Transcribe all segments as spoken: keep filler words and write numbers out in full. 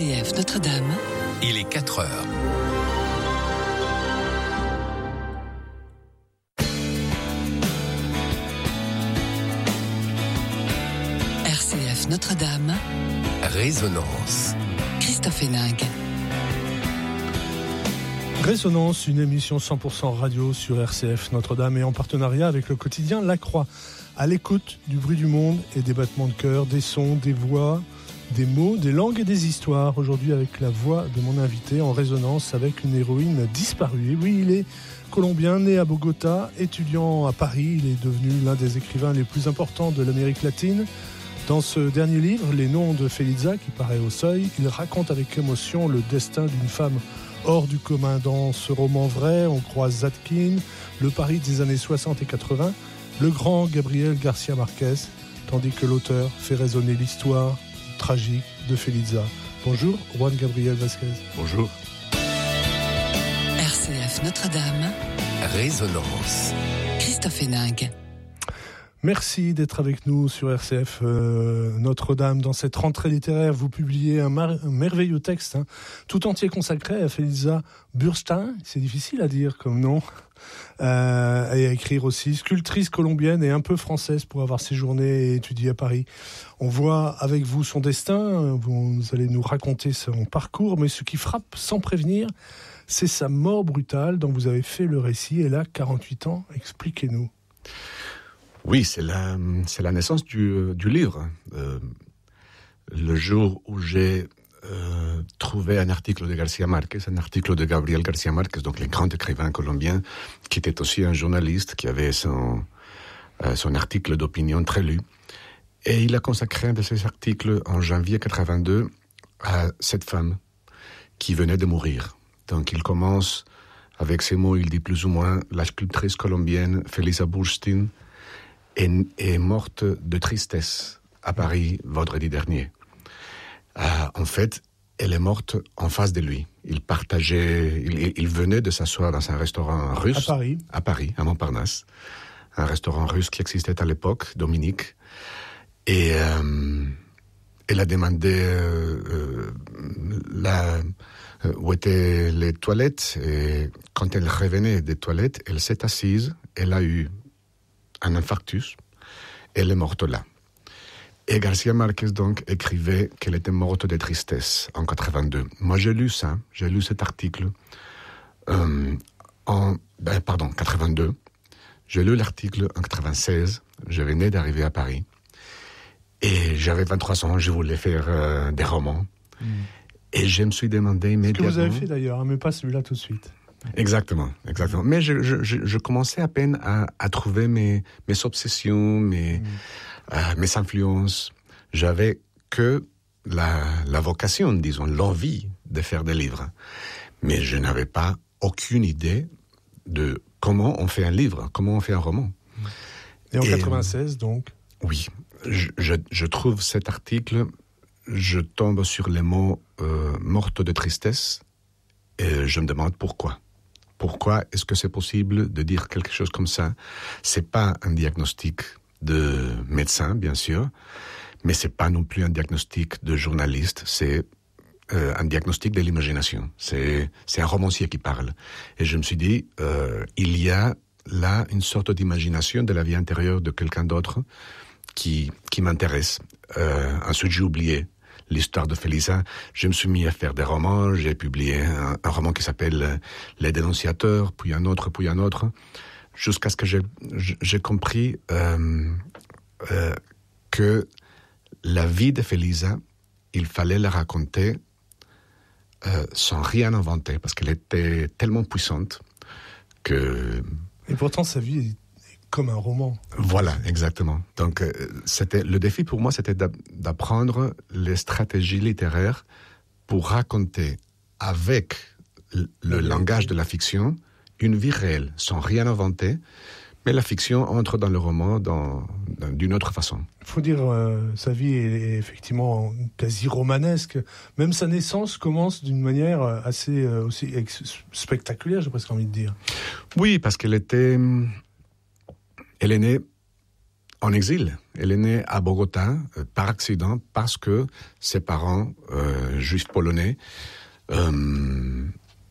C F Notre-Dame. Il est quatre heures. R C F Notre-Dame. Résonance. Christophe Héninck. Résonance, une émission cent pour cent radio sur R C F Notre-Dame et en partenariat avec le quotidien La Croix. À l'écoute du bruit du monde et des battements de cœur, des sons, des voix, des mots, des langues et des histoires. Aujourd'hui avec la voix de mon invité en résonance avec une héroïne disparue. Et oui, il est colombien, né à Bogota, étudiant à Paris. Il est devenu l'un des écrivains les plus importants de l'Amérique latine. Dans ce dernier livre, Les Noms de Felisa, qui paraît au Seuil, il raconte avec émotion le destin d'une femme hors du commun. Dans ce roman vrai, on croise Zadkine, le Paris des années soixante et quatre-vingts, le grand Gabriel Garcia Marquez, tandis que l'auteur fait résonner l'histoire tragique de Felisa. Bonjour, Juan Gabriel Vázquez. Bonjour. R C F Notre-Dame. Résonance. Christophe Héninck. Merci d'être avec nous sur R C F euh, Notre-Dame. Dans cette rentrée littéraire, vous publiez un, mar- un merveilleux texte, hein, tout entier consacré à Felisa Burstyn. C'est difficile à dire comme nom. Euh, et à écrire aussi. Sculptrice colombienne et un peu française pour avoir séjourné et étudié à Paris. On voit avec vous son destin. Vous, vous allez nous raconter son parcours. Mais ce qui frappe sans prévenir, c'est sa mort brutale dont vous avez fait le récit. Elle a quarante-huit ans. Expliquez-nous. Oui, c'est la, c'est la naissance du, du livre. Euh, le jour où j'ai euh, trouvé un article de Garcia Marquez, un article de Gabriel Garcia Marquez, donc le grand écrivain colombien, qui était aussi un journaliste, qui avait son, euh, son article d'opinion très lu. Et il a consacré un de ses articles en janvier quatre-vingt-deux à cette femme qui venait de mourir. Donc il commence avec ces mots, il dit plus ou moins, la sculptrice colombienne Felisa Burstyn Est, est morte de tristesse à Paris vendredi dernier. Euh, en fait, elle est morte en face de lui. Il partageait, il, il venait de s'asseoir dans un restaurant russe. À Paris. À Paris, à Montparnasse. Un restaurant russe qui existait à l'époque, Dominique. Et euh, elle a demandé euh, euh, la, euh, où étaient les toilettes. Et quand elle revenait des toilettes, elle s'est assise. Elle a eu un infarctus, elle est morte là. Et Garcia Marquez, donc, écrivait qu'elle était morte de tristesse en quatre-vingt-deux. Moi, j'ai lu ça, j'ai lu cet article euh, en... Ben, pardon, quatre-vingt-deux. J'ai lu l'article en quatre-vingt-seize. Je venais d'arriver à Paris. Et j'avais vingt-trois ans, je voulais faire euh, des romans. Mmh. Et je me suis demandé immédiatement... Ce que vous avez fait d'ailleurs, mais pas celui-là tout de suite. Exactement, exactement. Mais je, je, je, je commençais à peine à, à trouver mes, mes obsessions, mes, mmh. euh, mes influences. J'avais que la, la vocation, disons, l'envie de faire des livres. Mais je n'avais pas aucune idée de comment on fait un livre, comment on fait un roman. Et en Et, quatre-vingt-seize, donc? Oui, je, je, je trouve cet article, je tombe sur les mots euh, « morte de tristesse » et je me demande pourquoi. Pourquoi est-ce que c'est possible de dire quelque chose comme ça? C'est pas un diagnostic de médecin, bien sûr, mais c'est pas non plus un diagnostic de journaliste, c'est euh, un diagnostic de l'imagination. C'est, c'est un romancier qui parle. Et je me suis dit, euh, il y a là une sorte d'imagination de la vie intérieure de quelqu'un d'autre qui, qui m'intéresse. Euh, ensuite, j'ai oublié l'histoire de Felisa. Je me suis mis à faire des romans. J'ai publié un, un roman qui s'appelle Les Dénonciateurs, puis un autre, puis un autre, jusqu'à ce que j'ai, j'ai compris euh, euh, que la vie de Felisa, il fallait la raconter euh, sans rien inventer, parce qu'elle était tellement puissante que... Et pourtant, sa vie est comme un roman. Voilà, exactement. Donc, euh, c'était, le défi pour moi, c'était d'apprendre les stratégies littéraires pour raconter avec le, le langage de la fiction une vie réelle, sans rien inventer, mais la fiction entre dans le roman dans, dans, d'une autre façon. Il faut dire, euh, sa vie est effectivement quasi romanesque. Même sa naissance commence d'une manière assez euh, aussi ex- spectaculaire, j'ai presque envie de dire. Oui, parce qu'elle était... Elle est née en exil. Elle est née à Bogota euh, par accident parce que ses parents, euh, juifs polonais, euh,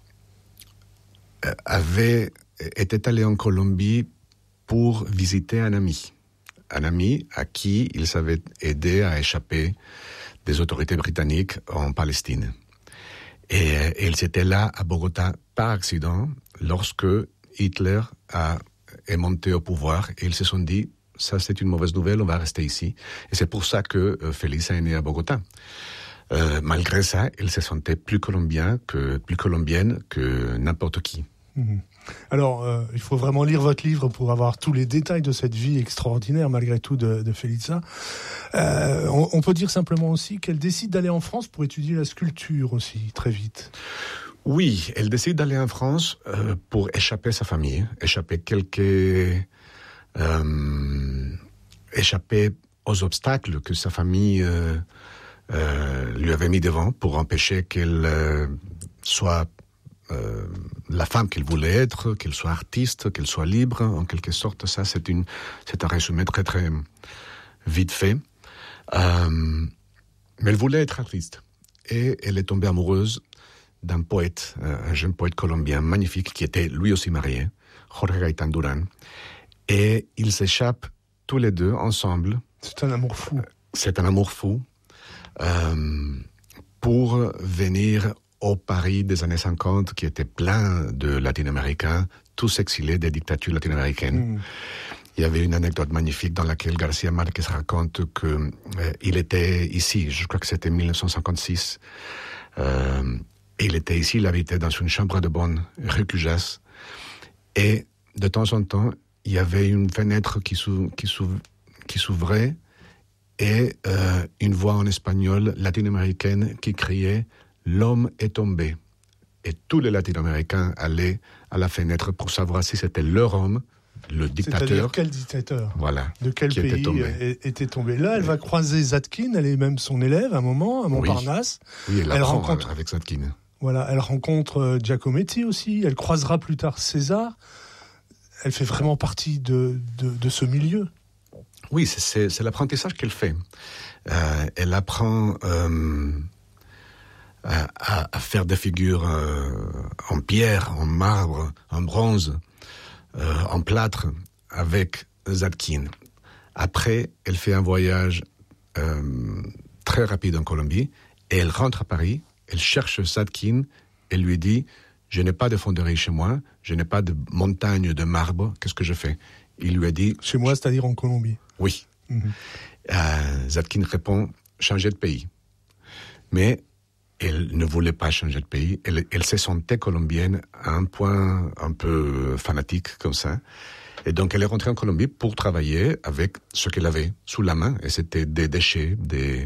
avaient étaient allés en Colombie pour visiter un ami. Un ami à qui ils avaient aidé à échapper des autorités britanniques en Palestine. Et, et ils étaient là à Bogota par accident lorsque Hitler a, est monté au pouvoir et ils se sont dit ça c'est une mauvaise nouvelle, on va rester ici. Et c'est pour ça que euh, Felisa est née à Bogota. Euh, malgré ça, elle se sentait plus colombienne que, plus colombienne que n'importe qui. Mmh. Alors, euh, il faut vraiment lire votre livre pour avoir tous les détails de cette vie extraordinaire, malgré tout, de, de Felisa. Euh, on, on peut dire simplement aussi qu'elle décide d'aller en France pour étudier la sculpture aussi, très vite. Oui, elle décide d'aller en France euh, pour échapper à sa famille, échapper quelques... Euh, échapper aux obstacles que sa famille euh, euh, lui avait mis devant pour empêcher qu'elle euh, soit euh, la femme qu'elle voulait être, qu'elle soit artiste, qu'elle soit libre, en quelque sorte. Ça, c'est, une, c'est un résumé très, très vite fait. Euh, mais elle voulait être artiste. Et elle est tombée amoureuse d'un poète, un jeune poète colombien magnifique, qui était lui aussi marié, Jorge Gaitán Durán. Et ils s'échappent tous les deux ensemble. C'est un amour fou. C'est un amour fou. Euh, pour venir au Paris des années cinquante, qui était plein de latino-américains, tous exilés des dictatures latino-américaines. Mmh. Il y avait une anecdote magnifique dans laquelle García Márquez raconte qu'il euh, était ici, je crois que c'était dix-neuf cent cinquante-six, euh, et il était ici, il habitait dans une chambre de bonne rue Cujas, et de temps en temps, il y avait une fenêtre qui, sou, qui, sou, qui s'ouvrait, et euh, une voix en espagnol latino-américaine qui criait « L'homme est tombé ». Et tous les latino-américains allaient à la fenêtre pour savoir si c'était leur homme, le dictateur. C'est-à-dire quel dictateur ? Voilà. De quel pays était tombé. était tombé. Là, elle va croiser Zadkine, elle est même son élève à un moment, à Montparnasse. Oui, oui elle, elle rencontre avec Zadkine. Voilà, elle rencontre Giacometti aussi, elle croisera plus tard César. Elle fait vraiment partie de, de, de ce milieu. Oui, c'est, c'est, c'est l'apprentissage qu'elle fait. Euh, elle apprend euh, à, à faire des figures euh, en pierre, en marbre, en bronze, euh, en plâtre, avec Zadkine. Après, elle fait un voyage euh, très rapide en Colombie, et elle rentre à Paris, elle cherche Zadkine, elle lui dit « Je n'ai pas de fonderie chez moi, je n'ai pas de montagne de marbre, qu'est-ce que je fais ?» Il lui a dit... Chez moi, c'est-à-dire en Colombie. Oui. Mm-hmm. Euh, Zadkine répond « Changer de pays ». Mais elle ne voulait pas changer de pays. Elle, elle se sentait colombienne à un point un peu fanatique comme ça. Et donc elle est rentrée en Colombie pour travailler avec ce qu'elle avait sous la main. Et c'était des déchets, des,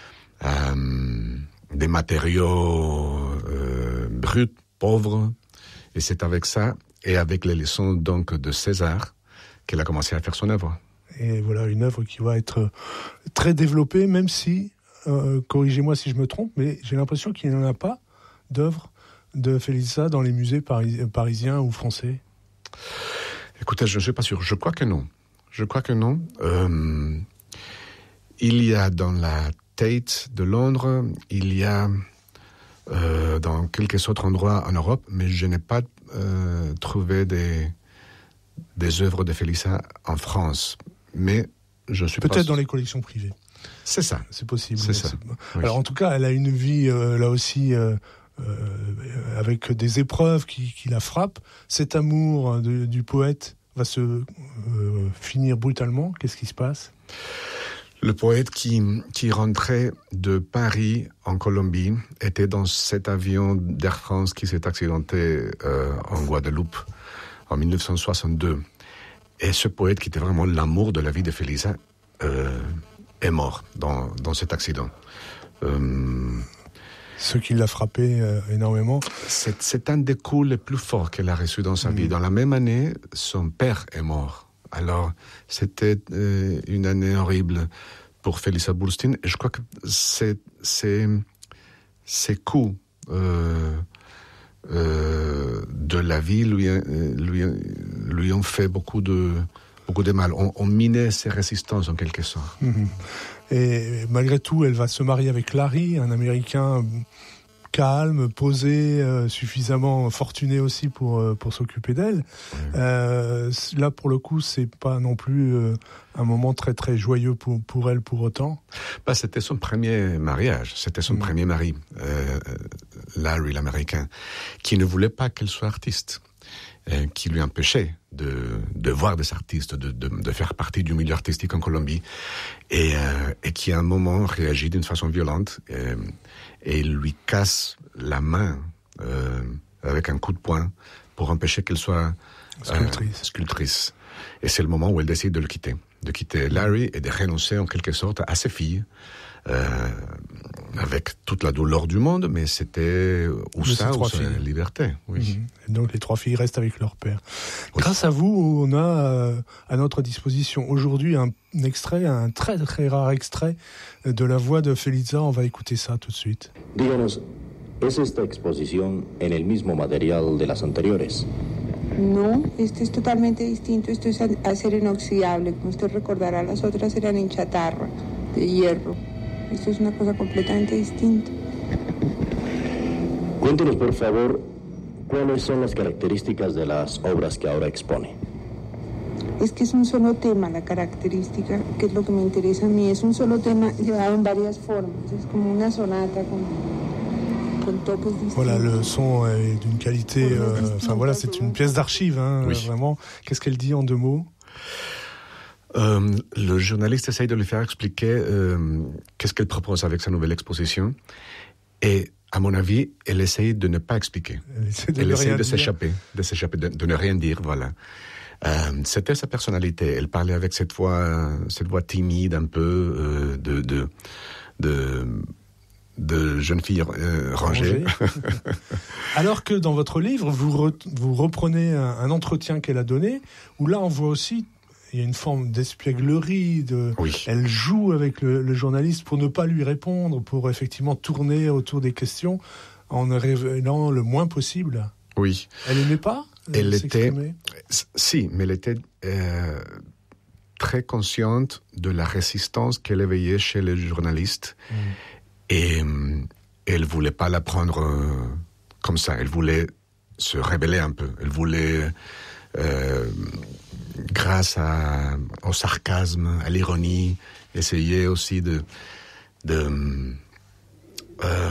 euh, des matériaux euh, bruts, pauvres. Et c'est avec ça, et avec les leçons donc de César, qu'elle a commencé à faire son œuvre. Et voilà, une œuvre qui va être très développée, même si, euh, corrigez-moi si je me trompe, mais j'ai l'impression qu'il n'y en a pas d'œuvre de Felisa dans les musées paris- parisiens ou français. Écoutez, je ne suis pas sûr. Je crois que non. Je crois que non. Euh, il y a dans la Tate de Londres, il y a euh, dans quelques autres endroits en Europe, mais je n'ai pas euh, trouvé des... des œuvres de Felisa en France, mais je suis peut-être pas... dans les collections privées. C'est ça. C'est possible. C'est ça. Oui. Alors en tout cas, elle a une vie euh, là aussi euh, euh, avec des épreuves qui, qui la frappent. Cet amour de, du poète va se euh, finir brutalement. Qu'est-ce qui se passe ? Le poète qui, qui rentrait de Paris en Colombie était dans cet avion d'Air France qui s'est accidenté euh, en Guadeloupe en dix-neuf cent soixante-deux. Et ce poète, qui était vraiment l'amour de la vie de Felisa, euh, est mort dans, dans cet accident. Euh, Ce qui l'a frappé euh, énormément. C'est, c'est un des coups les plus forts qu'elle a reçus dans sa mmh. vie. Dans la même année, son père est mort. Alors, c'était euh, une année horrible pour Felisa Burstyn. Et je crois que c'est, c'est, ces coups... Euh, Euh, de la vie lui, lui, lui ont fait beaucoup de, beaucoup de mal. On, on minait ses résistances en quelque sorte. Mmh. Et malgré tout, elle va se marier avec Larry, un Américain calme, posé, euh, suffisamment fortuné aussi pour euh, pour s'occuper d'elle. Oui. Euh, là, pour le coup, c'est pas non plus euh, un moment très très joyeux pour pour elle pour autant. Bah, c'était son premier mariage, c'était son mmh. premier mari, euh, Larry l'Américain, qui ne voulait pas qu'elle soit artiste, euh, qui lui empêchait de de voir des artistes, de de, de faire partie du milieu artistique en Colombie, et euh, et qui à un moment réagit d'une façon violente. Euh, et il lui casse la main euh, avec un coup de poing pour empêcher qu'elle soit sculptrice. Euh, sculptrice. Et c'est le moment où elle décide de le quitter, de quitter Larry et de renoncer en quelque sorte à ses filles, euh, avec toute la douleur du monde, mais c'était ou de ça ou sa liberté. Oui. Mmh. Donc les trois filles restent avec leur père. Oui. Grâce à vous, on a euh, à notre disposition aujourd'hui un, un extrait, un très très rare extrait de la voix de Felisa. On va écouter ça tout de suite. Díganos, ¿es esta exposición en el mismo material de las anteriores? No, este es totalmente distinto. Esto es acero inoxidable. Como usted recordará, las otras eran en chatarra, de hierro. Esto es una cosa completamente distinta. Cuéntenos, por favor, cuáles son las características de las obras que ahora expone. Es que es un solo tema, la característica, que es lo que me interesa a mí. Es un solo tema llevado en varias formas. Es como una sonata con, con toques distintos. Voilà, le son est d'une qualité... Euh, enfin voilà, c'est une pièce d'archive, hein, oui. Vraiment. Qu'est-ce qu'elle dit en deux mots ? Euh, le journaliste essaye de lui faire expliquer euh, qu'est-ce qu'elle propose avec sa nouvelle exposition. Et, à mon avis, elle essaye de ne pas expliquer. Elle essaye de, elle essaye de s'échapper, de s'échapper, de, de ne rien dire, voilà. Euh, c'était sa personnalité. Elle parlait avec cette voix, cette voix timide, un peu euh, de, de, de, de jeune fille euh, rangée. Alors que dans votre livre, vous, re, vous reprenez un, un entretien qu'elle a donné, où là, on voit aussi... Il y a une forme d'espièglerie, de... Oui. Elle joue avec le, le journaliste pour ne pas lui répondre, pour effectivement tourner autour des questions en ne révélant le moins possible. Oui. Elle n'aimait pas Elle était... Si, mais elle était euh, très consciente de la résistance qu'elle éveillait chez les journalistes. Mm. Et euh, elle ne voulait pas la prendre euh, comme ça. Elle voulait se rébeller un peu. Elle voulait... Euh, grâce à, au sarcasme, à l'ironie, essayer aussi de, de, euh,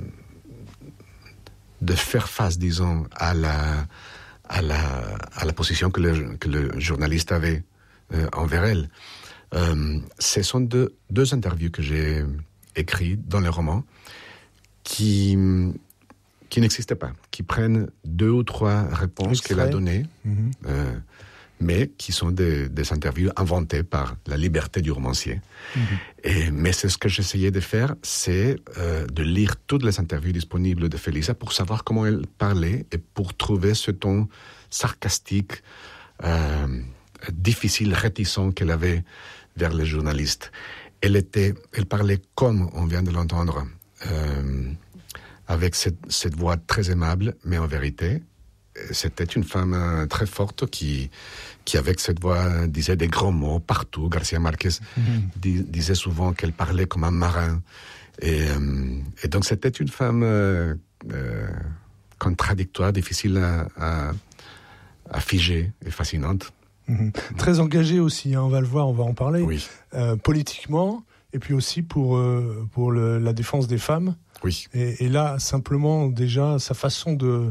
de faire face, disons, à la, à la, à la position que le, que le journaliste avait euh, envers elle. Euh, ce sont deux, deux interviews que j'ai écrites dans le roman qui, qui n'existaient pas, qui prennent deux ou trois réponses qu'elle a données. Mm-hmm. Euh, mais qui sont des, des interviews inventées par la liberté du romancier. Mmh. Et, mais c'est ce que j'essayais de faire, c'est euh, de lire toutes les interviews disponibles de Felisa pour savoir comment elle parlait et pour trouver ce ton sarcastique, euh, difficile, réticent qu'elle avait vers les journalistes. Elle était, elle parlait comme on vient de l'entendre, euh, avec cette, cette voix très aimable, mais en vérité, c'était une femme très forte qui, qui avec cette voix, disait des grands mots partout. Garcia Marquez mm-hmm. dis, disait souvent qu'elle parlait comme un marin. Et, euh, et donc, c'était une femme euh, euh, contradictoire, difficile à, à, à figer et fascinante. Mm-hmm. Très engagée aussi, hein, on va le voir, on va en parler. Oui. Euh, politiquement, et puis aussi pour, euh, pour le, la défense des femmes. Oui. Et, et là, simplement, déjà, sa façon de...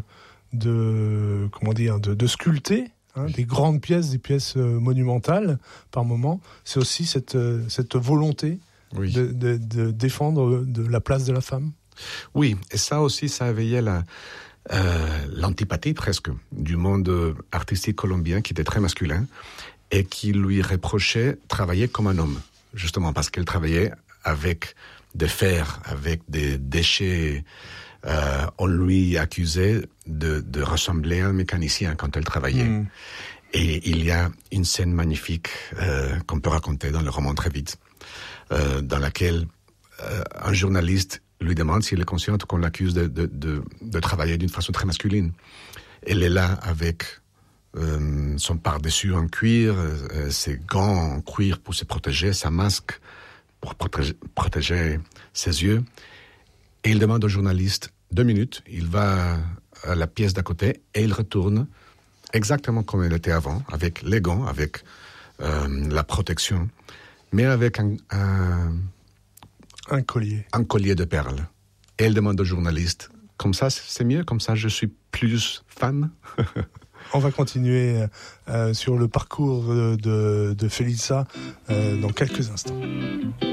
de comment dire de, de sculpter hein, des grandes pièces, des pièces euh, monumentales par moment, c'est aussi cette euh, cette volonté oui. de, de, de défendre de la place de la femme. Oui, et ça aussi, ça éveillait la euh, l'antipathie presque du monde artistique colombien qui était très masculin et qui lui reprochait travailler comme un homme, justement parce qu'elle travaillait avec des fers, avec des déchets. Euh, on lui accusait de, de ressembler à un mécanicien quand elle travaillait. Mmh. Et il y a une scène magnifique euh, qu'on peut raconter dans le roman très vite, euh, dans laquelle euh, un journaliste lui demande s'il est conscient qu'on l'accuse de, de, de, de travailler d'une façon très masculine. Elle est là avec euh, son pardessus en cuir, euh, ses gants en cuir pour se protéger, sa masque pour protéger, protéger ses yeux. Et il demande au journaliste deux minutes, il va à la pièce d'à côté et il retourne exactement comme il était avant, avec les gants, avec euh, la protection, mais avec un, un, un collier. Un collier de perles. Et il demande au journaliste, comme ça c'est mieux, comme ça je suis plus fan. On va continuer euh, sur le parcours de, de, de Felisa euh, dans quelques instants.